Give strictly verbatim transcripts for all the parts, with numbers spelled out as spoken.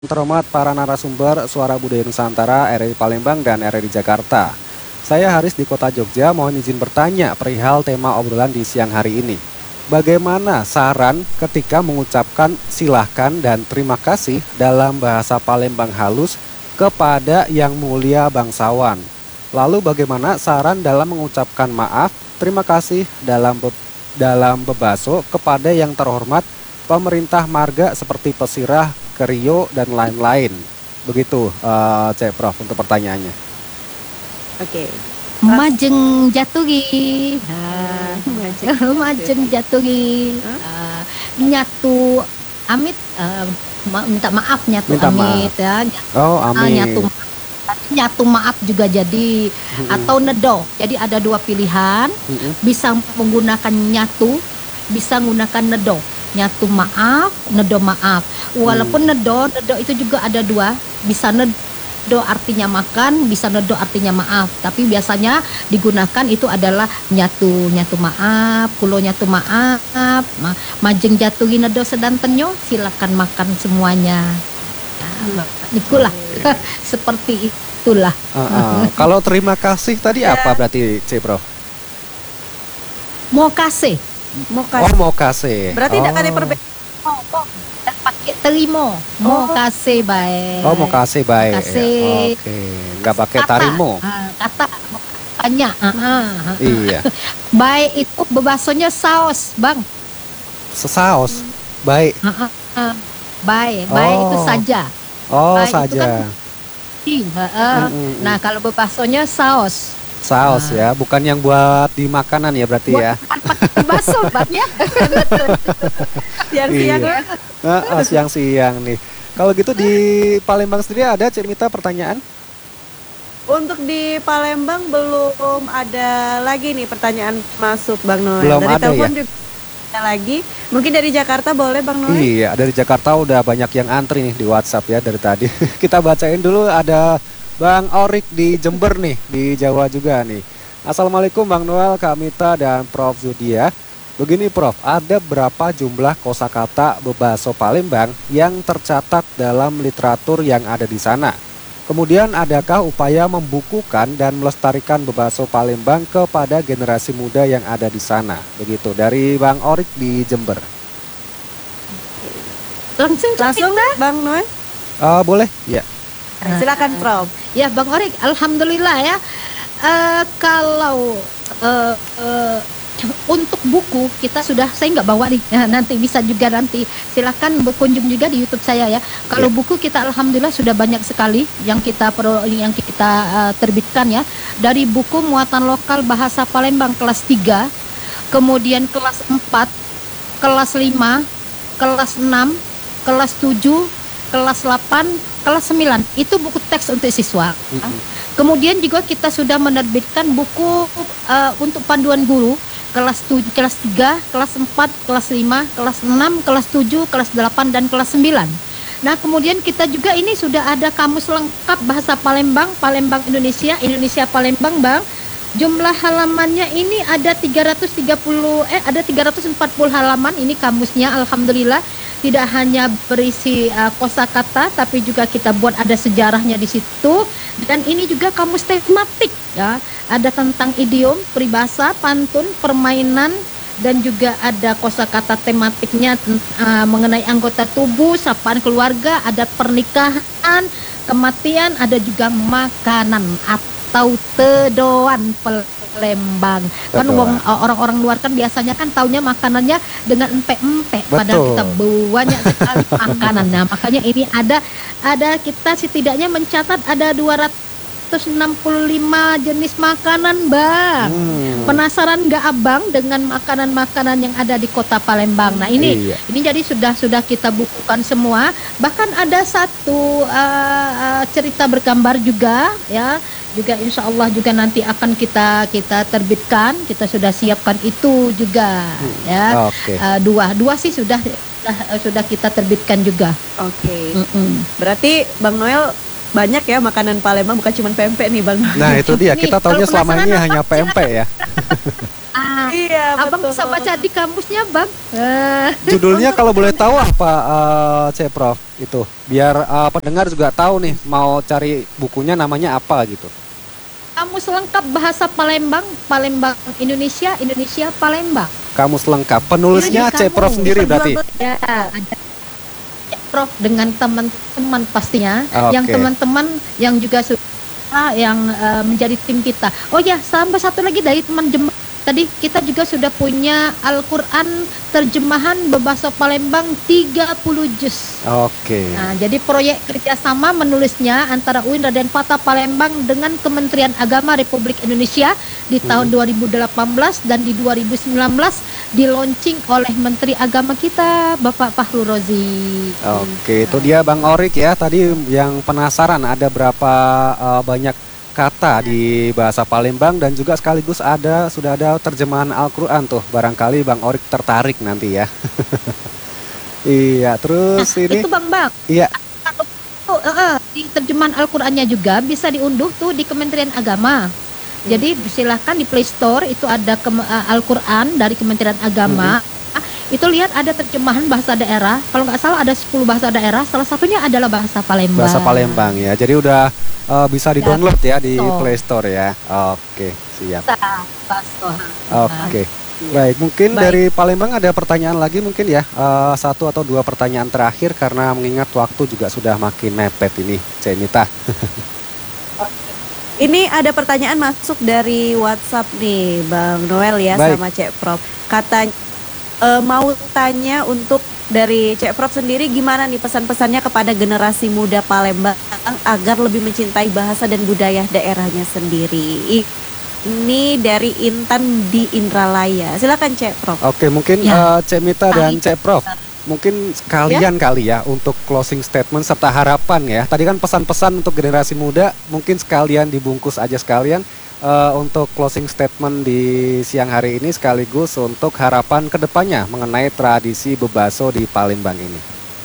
Terhormat para narasumber Suara Budaya Nusantara R R I Palembang dan R R I Jakarta. Saya Haris di Kota Jogja, mohon izin bertanya perihal tema obrolan di siang hari ini. Bagaimana saran ketika mengucapkan silahkan dan terima kasih dalam bahasa Palembang halus kepada yang mulia bangsawan? Lalu bagaimana saran dalam mengucapkan maaf, terima kasih dalam be dalam bebaso kepada yang terhormat pemerintah marga seperti Pesirah, Kerio, dan lain-lain. Begitu, uh, Cek Prof untuk pertanyaannya. Oke. Majeng jatuhi, ah, majeng jatuhi, ah, nyatu amit, ah, ma- minta maaf nyatu Minta amit maaf. ya, Oh, ah, amin. nyatu nyatu maaf juga jadi, Mm-mm. atau nedo. Jadi ada dua pilihan, Mm-mm. bisa menggunakan nyatu, bisa menggunakan nedo. Nyatu maaf, nedo maaf. Walaupun nedo, nedo itu juga ada dua, bisa nedo artinya makan, bisa nedo artinya maaf. Tapi biasanya digunakan itu adalah nyatu, nyatu maaf, kulo nyatu maaf, ma- majeng jatuhi nedo sedantenyo, silakan makan semuanya. Nah, itulah seperti itulah. Uh-uh. Kalau terima kasih tadi Ya. apa berarti, Cek Prof? Mau kasih, Mau Oh, kasih. mau kasih. Berarti oh. tidak ada perbedaan. dan pakai terimo, mau Oh. kasih baik. Oh, mau kasih baik. Kasih. Oke, nggak pakai Kata, tarimo. ah, kata tanya, ah, ah, ah. Iya, Baik itu bebasonya saus, bang. sesaos. Baik. Ah, ah, ah. Baik, baik itu Oh. saja. Oh, Baik itu saja. kan- Ih, ah, ah. Mm, mm, mm. Nah kalau bebasonya saus. Saus ya, bukan yang buat di makanan ya berarti ya. Bukan pakai baso, bang ya. Siang-siang Iya. ya. Nah, siang-siang nih. Kalau gitu di Palembang sendiri ada, Cik Mita, pertanyaan? Untuk di Palembang belum ada lagi nih pertanyaan masuk Bang Noel. Belum dari ada telepon ya? juga ada lagi. Mungkin dari Jakarta boleh Bang Noel? Iya, dari Jakarta udah banyak yang antri nih di WhatsApp ya dari tadi. Kita bacain dulu, ada Bang Orik di Jember nih, di Jawa juga nih. Assalamualaikum Bang Noel, Kak Mita, dan Prof Zudia. Begini Prof, ada berapa jumlah kosakata bebaso Palembang yang tercatat dalam literatur yang ada di sana? Kemudian adakah upaya membukukan dan melestarikan bebaso Palembang kepada generasi muda yang ada di sana? Begitu, dari Bang Orik di Jember. Langsung Langsung Bang Noel? Ah, boleh? Ya. Silakan Prof. Ya Bang Orik, alhamdulillah ya. Eh, kalau eh, eh, untuk buku kita sudah, saya nggak bawa nih. Ya, nanti bisa juga nanti silakan berkunjung juga di YouTube saya ya. Kalau Ya. buku kita alhamdulillah sudah banyak sekali yang kita perlu, yang kita eh, terbitkan ya. Dari buku muatan lokal bahasa Palembang kelas tiga, kemudian kelas empat, kelas lima, kelas enam, kelas tujuh, kelas delapan, kelas sembilan. Itu buku teks untuk siswa. Mm-mm. Kemudian juga kita sudah menerbitkan buku uh, untuk panduan guru kelas tujuh, kelas tiga, kelas empat, kelas lima, kelas enam, kelas tujuh, kelas delapan, dan kelas sembilan. Nah, kemudian kita juga ini sudah ada kamus lengkap bahasa Palembang, Palembang Indonesia, Indonesia Palembang, Bang. Jumlah halamannya ini ada tiga ratus tiga puluh eh ada tiga ratus empat puluh halaman ini kamusnya, alhamdulillah. Tidak hanya berisi uh, kosakata tapi juga kita buat ada sejarahnya di situ, dan ini juga kamus tematik ya. Ada tentang idiom, peribahasa, pantun, permainan, dan juga ada kosakata tematiknya uh, mengenai anggota tubuh, sapaan keluarga, adat pernikahan, kematian, ada juga makanan atau tedoan Palembang. Kan Tedoan. wong, uh, orang-orang luar kan biasanya kan taunya makanannya dengan empek-empek, padahal Betul. kita banyak sekali makanan. Nah, makanya ini ada ada kita setidaknya mencatat ada dua ratus enam puluh lima jenis makanan, Bang. Hmm. Penasaran nggak Abang dengan makanan-makanan yang ada di Kota Palembang? Nah, ini Iya. ini jadi sudah sudah kita bukukan semua. Bahkan ada satu uh, uh, cerita bergambar juga ya. Juga insya Allah juga nanti akan kita kita terbitkan. Kita sudah siapkan itu juga ya. Oke. Uh, dua dua sih sudah sudah, uh, sudah kita terbitkan juga. Oke. Mm-mm. Berarti Bang Noel banyak ya makanan Palembang, bukan cuma pempek nih Bang Noel. Nah, itu dia. Nih, Kita taunya kalau selama ini penasaran hanya apa, pempek ya. Ah, Iya, abang betul. bisa baca di kamusnya, Bang. Eh, Judulnya kalau boleh tahu apa, eh, C Prof itu? Biar eh, pendengar juga tahu nih mau cari bukunya namanya apa gitu. kamus lengkap bahasa Palembang, Palembang Indonesia, Indonesia Palembang. Kamus lengkap. Penulisnya Ini C Prof kamus. sendiri berarti. Ya, ada Prof dengan teman-teman pastinya, Oke. yang teman-teman yang juga sudah yang eh, menjadi tim kita. Oh ya, tambah satu lagi dari teman jemaah tadi kita juga sudah punya Al-Quran terjemahan berbahasa Palembang tiga puluh juz. Oke. Nah, jadi proyek kerjasama menulisnya antara U I N Raden Fatah Palembang dengan Kementerian Agama Republik Indonesia di tahun dua ribu delapan belas dan di dua ribu sembilan belas di launching oleh Menteri Agama kita Bapak Fahru Rozi. Oke, itu dia Bang Orik ya. Tadi yang penasaran ada berapa eh, banyak kata di bahasa Palembang dan juga sekaligus ada sudah ada terjemahan Al-Qur'an tuh. Barangkali Bang Orik tertarik nanti ya. Iya, terus Nah, ini itu Bang Bang. iya. Oh, eh, eh, di terjemahan Al-Qur'annya juga bisa diunduh tuh di Kementerian Agama. Jadi silahkan di Play Store itu ada Kem- eh, Al-Qur'an dari Kementerian Agama. Ah, Itu lihat ada terjemahan bahasa daerah. Kalau nggak salah ada sepuluh bahasa daerah. Salah satunya adalah bahasa Palembang. Bahasa Palembang ya. Jadi udah eh, bisa di-download ya di Store. Play Store ya. Oke, siap. Bisa, bahasa. Oke. Baik, mungkin Baik. dari Palembang ada pertanyaan lagi mungkin ya. Eh, satu atau dua pertanyaan terakhir karena mengingat waktu juga sudah makin mepet ini, Cenita. Ini ada pertanyaan masuk dari WhatsApp nih, Bang Noel ya. Baik. Sama Cek Prof. Katanya eh, mau tanya untuk dari Cek Prof sendiri gimana nih pesan-pesannya kepada generasi muda Palembang agar lebih mencintai bahasa dan budaya daerahnya sendiri. I- Ini dari Intan di Indralaya. Silakan Cek Prof. Oke, mungkin Ya. eh, Cemita dan Cek Prof, mungkin sekalian kali ya untuk closing statement serta harapan ya. Tadi kan pesan-pesan untuk generasi muda, mungkin sekalian dibungkus aja sekalian eh, untuk closing statement di siang hari ini sekaligus untuk harapan kedepannya mengenai tradisi bebaso di Palembang ini.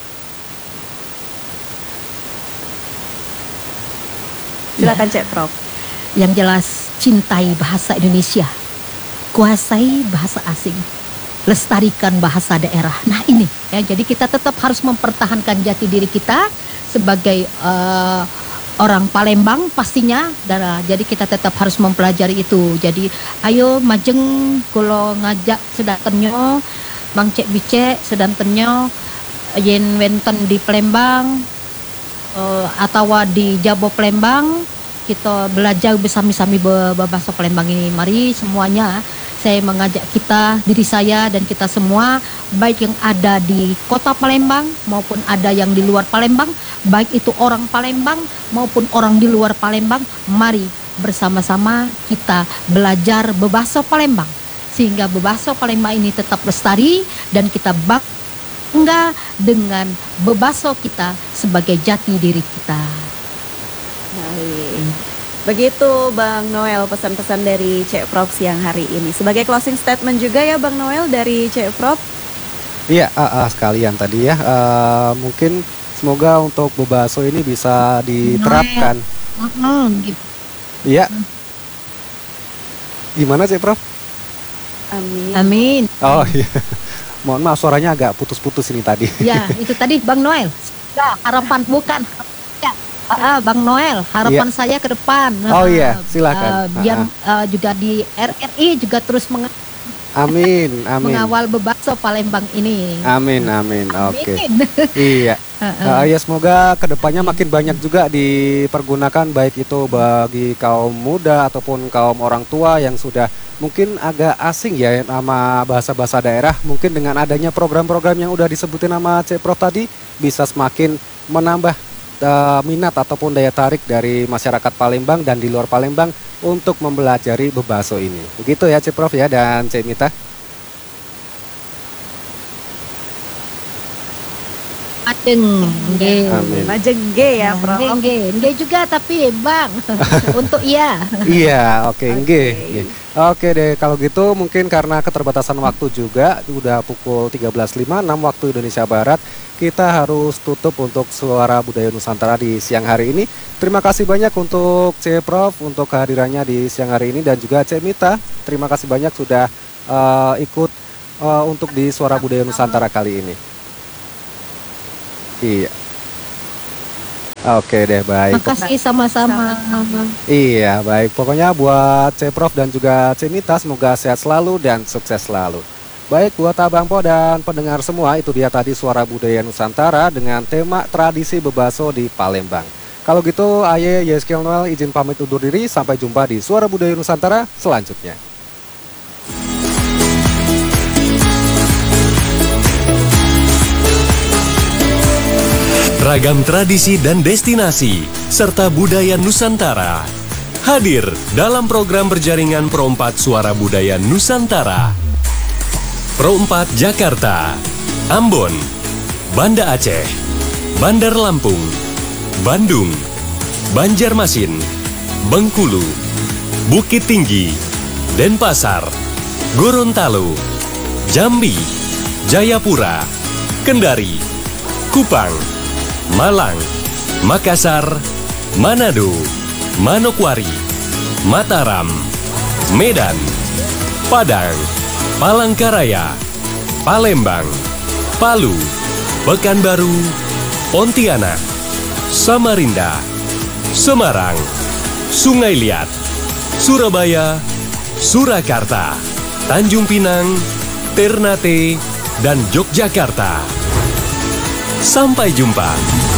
Silakan Cek Prof. Yang jelas cintai bahasa Indonesia, kuasai bahasa asing, lestarikan bahasa daerah. Nah ini ya, jadi kita tetap harus mempertahankan jati diri kita sebagai eh, orang Palembang pastinya. Dan eh, jadi kita tetap harus mempelajari itu. Jadi ayo majeng kalau ngajak sedantenyo Bang Cek Bicek sedantenyo yen wenten di Palembang eh, atau di Jabo Palembang kita belajar bersama-sama be- bahasa Palembang ini. Mari semuanya saya mengajak kita, diri saya dan kita semua, baik yang ada di kota Palembang maupun ada yang di luar Palembang, baik itu orang Palembang maupun orang di luar Palembang, mari bersama-sama kita belajar berbahasa Palembang sehingga berbahasa Palembang ini tetap lestari dan kita bangga dengan berbahasa kita sebagai jati diri kita. Baik. Begitu Bang Noel pesan-pesan dari Cek Prof siang hari ini. Sebagai closing statement juga ya Bang Noel dari Cek Prof. Iya, ah, ah, sekalian tadi ya. eh, mungkin semoga untuk bebaso ini bisa diterapkan. Mm-mm, gitu. Iya. Gimana sih, Prof? Amin. Amin. Oh iya. Mohon maaf suaranya agak putus-putus ini tadi. Ya, itu tadi Bang Noel. Ya, harapan bukan. Ya, ah, ah, Bang Noel, harapan saya ke depan. Oh Ah, iya, silakan. ah, biar Ah, ah, juga di R R I juga terus meng- Amin, amin. mengawal bebaso Palembang ini. Amin, amin. Oke. Amin. Iya. Ah, ah. Uh, ya semoga kedepannya makin banyak juga dipergunakan baik itu bagi kaum muda ataupun kaum orang tua yang sudah mungkin agak asing ya nama bahasa-bahasa daerah. Mungkin dengan adanya program-program yang udah disebutin nama Cek Prof tadi bisa semakin menambah uh, minat ataupun daya tarik dari masyarakat Palembang dan di luar Palembang untuk mempelajari bebaso ini. Begitu ya Cek Prof ya dan Cek Mita. Ajeng, nggih. Amin. Majengge ya Prof. Nggih, nggih. Nggih juga tapi Bang untuk iya. Iya, oke, Oke. nggih, nggih. Oke deh, kalau gitu mungkin karena keterbatasan waktu juga udah pukul tiga belas lima puluh enam waktu Indonesia Barat. kita harus tutup untuk Suara Budaya Nusantara di siang hari ini. Terima kasih banyak untuk C Prof untuk kehadirannya di siang hari ini, dan juga C Mita. Terima kasih banyak sudah uh, ikut uh, untuk di Suara Budaya Nusantara kali ini. Iya. Oke deh, baik. Makasih sama-sama. Iya, baik. Pokoknya buat C Prof dan juga C Mita, semoga sehat selalu dan sukses selalu. Baik, buat Abang Po dan pendengar semua, itu dia tadi Suara Budaya Nusantara dengan tema tradisi bebaso di Palembang. Kalau gitu, Aye Yeskiel Noel izin pamit undur diri. Sampai jumpa di Suara Budaya Nusantara selanjutnya. Ragam tradisi dan destinasi, serta budaya Nusantara hadir dalam program berjaringan Pro empat Suara Budaya Nusantara. Pro empat Jakarta, Ambon, Banda Aceh, Bandar Lampung, Bandung, Banjarmasin, Bengkulu, Bukit Tinggi, Denpasar, Gorontalo, Jambi, Jayapura, Kendari, Kupang, Malang, Makassar, Manado, Manokwari, Mataram, Medan, Padang, Palangkaraya, Palembang, Palu, Pekanbaru, Pontianak, Samarinda, Semarang, Sungai Liat, Surabaya, Surakarta, Tanjung Pinang, Ternate, dan Yogyakarta. Sampai jumpa.